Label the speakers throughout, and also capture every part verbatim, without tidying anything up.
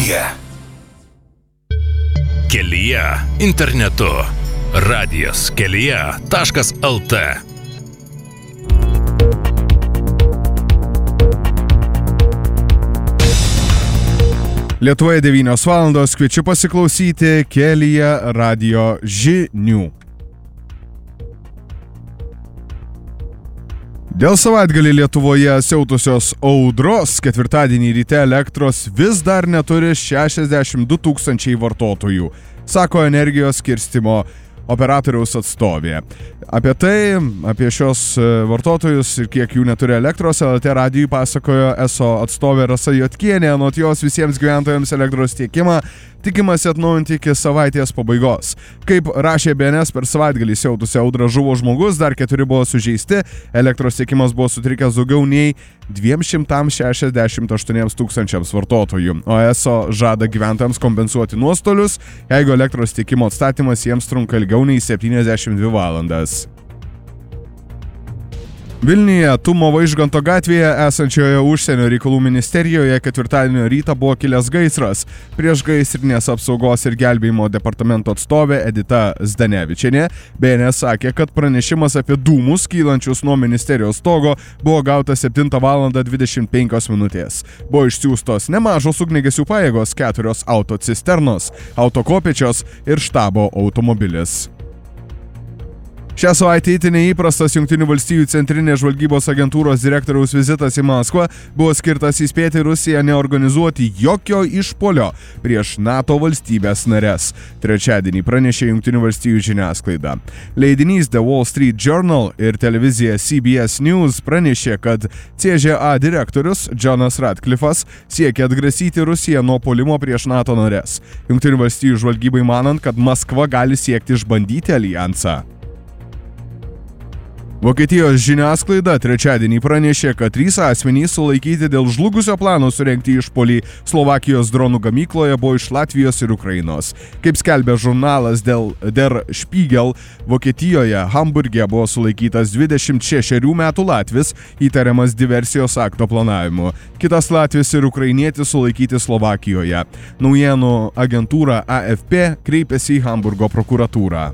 Speaker 1: Kelyje. Kelyje internetu. Radijas kelyje taškas lt.
Speaker 2: Lietuvoje devynios valandos, kviečiu pasiklausyti Kelyje radijo žinių. Dėl savaitgalį Lietuvoje siautusios audros ketvirtadienį ryte elektros vis dar neturi šešiasdešimt du tūkstančiai vartotojų, sako energijos skirstymo operatoriaus atstovė. Apie tai, apie šios vartotojus ir kiek jų neturi elektros, L T radijui pasakojo eso atstovė Rasa Jotkienė. Anot jos visiems gyventojams elektros tiekimą tikimasi atnaujinti iki savaitės pabaigos. Kaip rašė B N S, per savaitgalį siautusią audrą žuvo žmogus, dar keturi buvo sužeisti, elektros tiekimas buvo sutrikęs daugiau nei dviems šimtams šešiasdešimt aštuoniems tūkstančiams vartotojų, o eso žada gyventojams kompensuoti nuostolius, jeigu elektros tiekimo atstatymas jiems trunka ilgiau nei septyniasdešimt dvi valandas. Vilniuje, Tumo Vaižganto gatvėje esančioje užsienio reikalų ministerijoje ketvirtadienio rytą buvo kilęs gaisras. Priešgaisrinės apsaugos ir gelbėjimo departamento atstovė Edita Zdanevičienė B N S sakė, kad pranešimas apie dūmus kylančius nuo ministerijos stogo buvo gautas septintą valandą dvidešimt penkios minutės. Buvo išsiųstos nemažos ugniagesių pajėgos, keturios autocisternos, autokopėčios ir štabo automobilis. Šią savaitę itin neįprastas Jungtinių valstijų centrinės žvalgybos agentūros direktoriaus vizitas į Maskvą buvo skirtas įspėti Rusiją neorganizuoti jokio išpuolio prieš NATO valstybės nares. Trečiadienį pranešė Jungtinių valstijų žiniasklaida. Leidinys The Wall Street Journal ir televizija C B S News pranešė, kad C Ž A direktorius Jonas Radcliffe'as siekia atgrasyti Rusiją nuo puolimo prieš NATO nares. Jungtinių valstijų žvalgybai manant, kad Maskva gali siekti išbandyti alijansą. Vokietijos žiniasklaida trečiadienį pranešė, kad trys asmenys sulaikyti dėl žlugusio plano surengti išpuolį Slovakijos dronų gamykloje buvo iš Latvijos ir Ukrainos. Kaip skelbia žurnalas Der Spiegel, Vokietijoje Hamburge buvo sulaikytas dvidešimt šešerių metų latvis, įtariamas diversijos akto planavimu. Kitas latvis ir ukrainietis sulaikyti Slovakijoje. Naujienų agentūra A F P kreipėsi į Hamburgo prokuratūrą.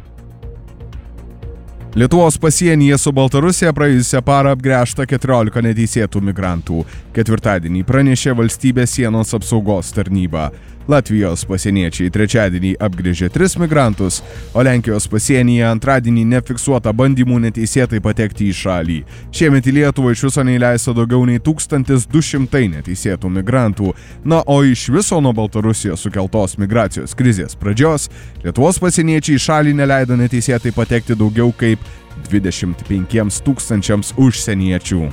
Speaker 2: Lietuvos pasienyje su Baltarusija praėjusią parą apgręžta keturiolika neteisėtų migrantų. Ketvirtadienį pranešė valstybės sienos apsaugos tarnyba. Latvijos pasieniečiai trečiadienį apgręžė tris migrantus, o Lenkijos pasienyje antradienį nefiksuota bandymų neteisėtai patekti į šalį. Šiemet į Lietuvą iš viso neįleista daugiau nei tūkstantis du šimtai neteisėtų migrantų. Na, o iš viso nuo Baltarusijos sukeltos migracijos krizės pradžios Lietuvos pasieniečiai į šalį neleido neteisėtai patekti daugiau kaip dvidešimt penkiems tūkstančiams užsieniečių.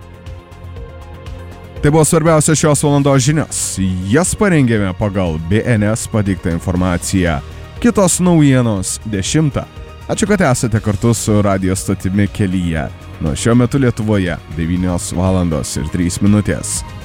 Speaker 2: Tai buvo svarbiausia šios valandos žinios. Jas parengėme pagal B N S pateiktą informaciją. Kitos naujienos dešimtą. Ačiū, kad esate kartu su radijo stotimi Kelyje. Nuo šiuo metu Lietuvoje devynios valandos ir trys minutės.